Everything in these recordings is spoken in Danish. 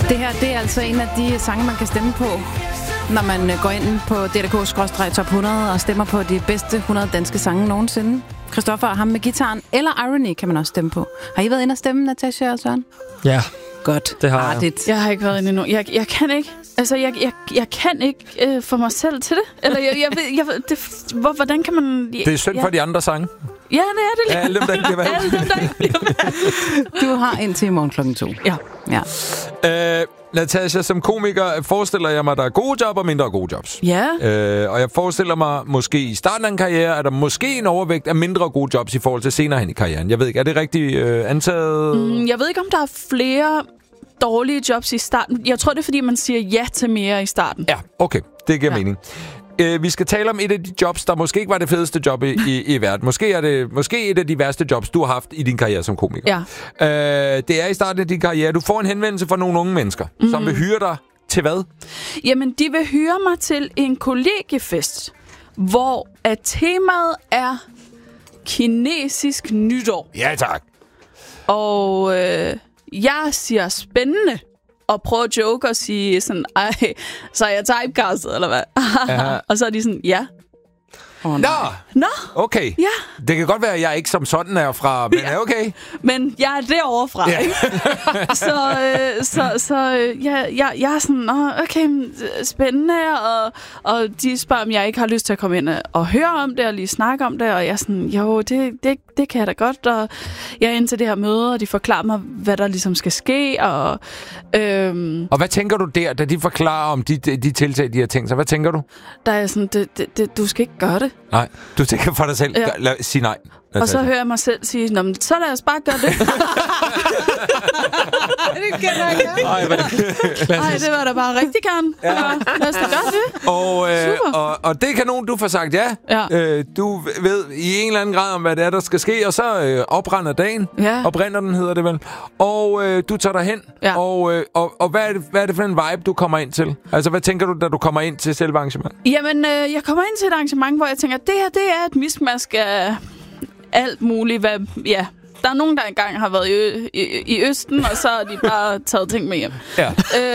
Det her, det er altså en af de sange, man kan stemme på, når man går ind på DRK/Top 100 og stemmer på de bedste 100 danske sange nogensinde. Christoffer og ham med gitaren, eller Irony kan man også stemme på. Har I været inde og stemme, Natasha og Søren? Ja. Godt. Det har jeg. Jeg har ikke været inde endnu. Jeg kan ikke. Altså, jeg kan ikke få mig selv til det. Eller hvordan kan man... Det er synd for de andre sange. Ja, det er det. Ja, alle dem, der ikke bliver valgt. Alle dem, der ikke bliver valgt. Du har indtil i morgen 2:00. Ja. Natasha, som komiker forestiller jeg mig, at der er gode job og mindre gode jobs. Ja. Og jeg forestiller mig, måske i starten af en karriere, er der måske en overvægt af mindre gode jobs i forhold til senere hen i karrieren. Jeg ved ikke, er det rigtigt antaget? Jeg ved ikke, om der er flere dårlige jobs i starten. Jeg tror, det er, fordi man siger ja til mere i starten. Ja, okay. Det giver mening. Vi skal tale om et af de jobs, der måske ikke var det fedeste job i verden. Måske er det et af de værste jobs, du har haft i din karriere som komiker. Ja. Det er i starten af din karriere. Du får en henvendelse fra nogle unge mennesker, som vil hyre dig til hvad? Jamen, de vil hyre mig til en kollegiefest, hvor at temaet er kinesisk nytår. Ja, tak. Og jeg siger spændende. Og prøver at joke og sige sådan, ej, så er jeg typecastet, eller hvad? Og så er de sådan, ja. Nå! Okay. Ja. Det kan godt være, at jeg ikke som sådan er fra, men er okay. Men jeg er derovre fra, ikke? Så jeg er sådan, okay, spændende, og de spørger, om jeg ikke har lyst til at komme ind og høre om det, og lige snakke om det, og jeg er sådan, jo, det kan jeg da godt, og jeg er ind til det her møde, og de forklarer mig, hvad der ligesom skal ske, og... Og hvad tænker du der, da de forklarer om de tiltag, de har tænkt sig? Hvad tænker du? Der er sådan, du skal ikke gøre det. Nej, du tænker for dig selv. Ja. Sig nej. Og så hører jeg mig selv sige, nå, men så lad os bare gøre det. Det kan jeg ikke. Ej, det var da bare rigtig gerne. Ja. Lad os da gøre det. Og det er kanon, du får sagt ja. Du ved i en eller anden grad om, hvad det er, der skal ske, og så opbrænder dagen. Ja. Opbrænder den, hedder det vel. Og du tager dig hen. Ja. Og hvad er det for en vibe, du kommer ind til? Altså, hvad tænker du, da du kommer ind til selve arrangement? Jamen, jeg kommer ind til et arrangement, hvor jeg tænker, det her, det er et mismask af alt muligt. Der er nogen, der engang har været i Østen, og så har de bare taget ting med hjem. Ja.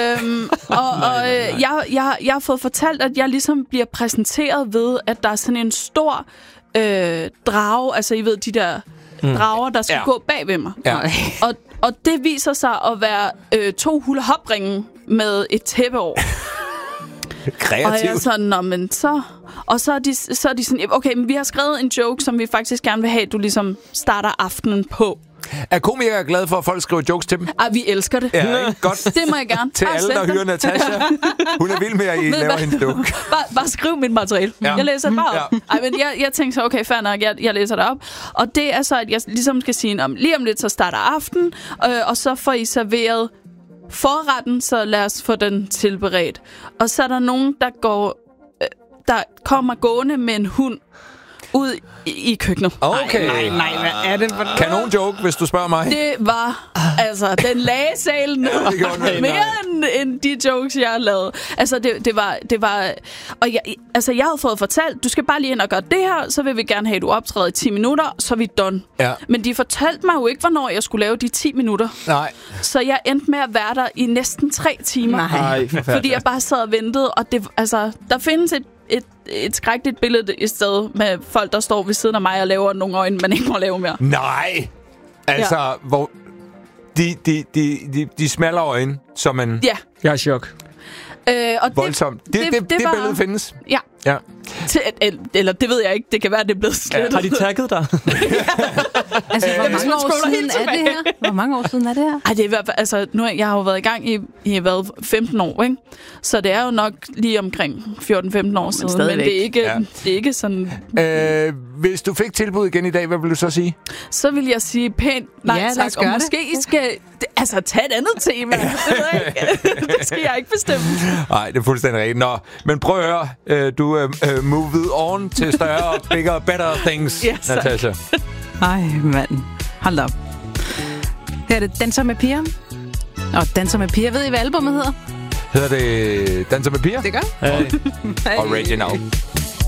Jeg har fået fortalt, at jeg ligesom bliver præsenteret ved, at der er sådan en stor drage, altså I ved, de der drager, der skal gå bag ved mig. Ja. Og det viser sig at være 2 hula-hop-ringe med et tæppe over. Kreativt. Og jeg er sådan, nå, men så... Og så er de sådan, okay, men vi har skrevet en joke, som vi faktisk gerne vil have, du ligesom starter aftenen på. Er komikere glade for, at folk skriver jokes til dem? Ej, vi elsker det. Ja, ikke? Godt. Det må jeg gerne. Til alle, der hører Natasha. Hun er vild med, at I laver hendes joke. Bare skriv mit materiale. Ja. Jeg læser det bare op. Ej, men jeg tænker så, okay, fair nok, jeg læser det op. Og det er så, at jeg ligesom skal sige, lige om lidt, så starter aften, og så får I serveret forretten, så lad os få den tilberedt. Og så er der nogen, der kommer gående med en hund ud i køkkenet. Okay. Nej, hvad er det for noget? Kanon joke, hvis du spørger mig. Det var, altså, den lagde salen ned. Mere end de jokes, jeg har lavet. Altså, det var... Og jeg havde fået fortalt, du skal bare lige ind og gøre det her, så vil vi gerne have, at du optræder i 10 minutter, så er vi done. Ja. Men de fortalte mig jo ikke, hvornår jeg skulle lave de 10 minutter. Nej. Så jeg endte med at være der i næsten 3 timer. Nej. Fordi jeg bare sad og ventede, og det, altså, der findes et skrækkeligt billede i stedet med folk, der står ved siden af mig og laver nogle øjne, man ikke må lave mere. Nej! Altså, hvor... De smalle øjne, som en... Ja. Jeg er i chok. Og voldsomt. Det billede findes. Ja. Eller det ved jeg ikke. Det kan være, det er blevet slettet. Har de tagget dig? Altså, hvor mange år siden er det her? Hvor mange år siden er det her? Ej, det er altså, jeg har jo været i gang i 15 år, ikke? Så det er jo nok lige omkring 14-15 år siden. Men det er ikke sådan... Hvis du fik tilbud igen i dag, hvad vil du så sige? Så vil jeg sige pænt nej tak. Og måske I skal tage et andet tema. Det skal jeg ikke bestemme. Nej, det er fuldstændig rigtigt. Nå, men prøv at høre. Du moved on til større, bigger, better things, yes, Natasha. Ej, mand. Hold op. Her er det Danser med piger. Og Danser med piger, ved I, hvad albumet hedder? Hedder det Danser med piger? Det gør. Original.